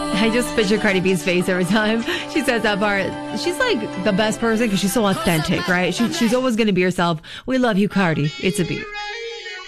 I just picture Cardi B's face every time she says that part. She's like the best person because she's so authentic, right? She's always going to be herself. We love you, Cardi. It's a beat.